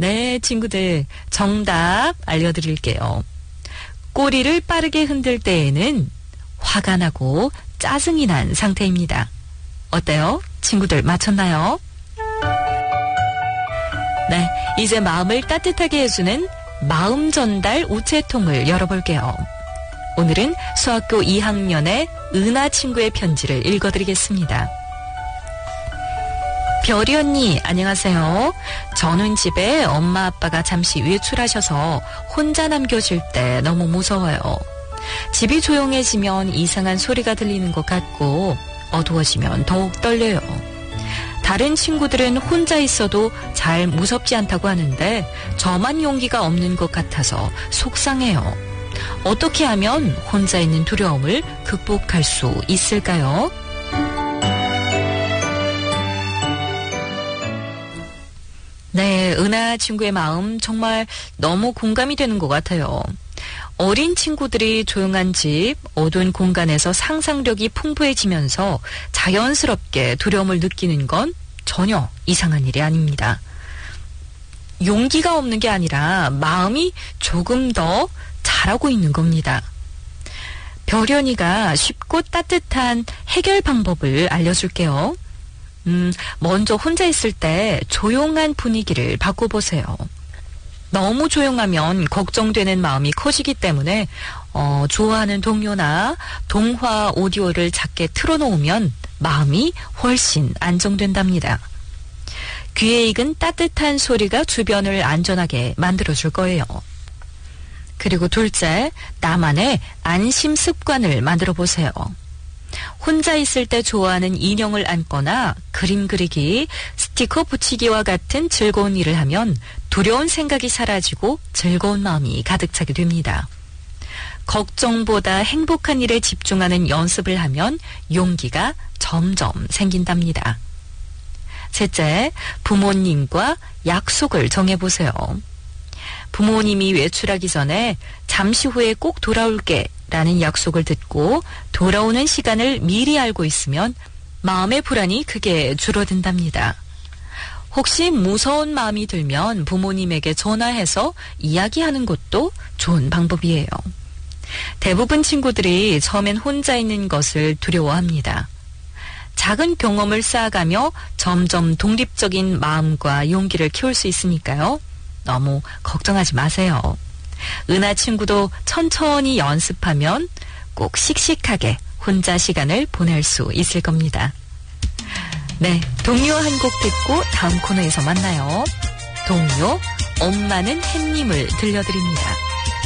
네, 친구들, 정답 알려드릴게요. 꼬리를 빠르게 흔들 때에는 화가 나고 짜증이 난 상태입니다. 어때요? 친구들 맞췄나요? 네, 이제 마음을 따뜻하게 해주는 마음 전달 우체통을 열어볼게요. 오늘은 수학교 2학년의 은하 친구의 편지를 읽어드리겠습니다. 별이 언니, 안녕하세요. 저는 집에 엄마 아빠가 잠시 외출하셔서 혼자 남겨질 때 너무 무서워요. 집이 조용해지면 이상한 소리가 들리는 것 같고 어두워지면 더욱 떨려요. 다른 친구들은 혼자 있어도 잘 무섭지 않다고 하는데 저만 용기가 없는 것 같아서 속상해요. 어떻게 하면 혼자 있는 두려움을 극복할 수 있을까요? 네, 은하 친구의 마음 정말 너무 공감이 되는 것 같아요. 어린 친구들이 조용한 집, 어두운 공간에서 상상력이 풍부해지면서 자연스럽게 두려움을 느끼는 건 전혀 이상한 일이 아닙니다. 용기가 없는 게 아니라 마음이 조금 더 잘하고 있는 겁니다. 별연이가 쉽고 따뜻한 해결 방법을 알려줄게요. 먼저 혼자 있을 때 조용한 분위기를 바꿔보세요. 너무 조용하면 걱정되는 마음이 커지기 때문에 좋아하는 동요나 동화 오디오를 작게 틀어놓으면 마음이 훨씬 안정된답니다. 귀에 익은 따뜻한 소리가 주변을 안전하게 만들어줄 거예요. 그리고 둘째, 나만의 안심 습관을 만들어 보세요. 혼자 있을 때 좋아하는 인형을 안거나 그림 그리기, 스티커 붙이기와 같은 즐거운 일을 하면 두려운 생각이 사라지고 즐거운 마음이 가득 차게 됩니다. 걱정보다 행복한 일에 집중하는 연습을 하면 용기가 점점 생긴답니다. 셋째, 부모님과 약속을 정해보세요. 부모님이 외출하기 전에 잠시 후에 꼭 돌아올게 라는 약속을 듣고 돌아오는 시간을 미리 알고 있으면 마음의 불안이 크게 줄어든답니다. 혹시 무서운 마음이 들면 부모님에게 전화해서 이야기하는 것도 좋은 방법이에요. 대부분 친구들이 처음엔 혼자 있는 것을 두려워합니다. 작은 경험을 쌓아가며 점점 독립적인 마음과 용기를 키울 수 있으니까요. 너무 걱정하지 마세요. 은하 친구도 천천히 연습하면 꼭 씩씩하게 혼자 시간을 보낼 수 있을 겁니다. 네, 동요 한 곡 듣고 다음 코너에서 만나요. 동요 엄마는 햇님을 들려드립니다.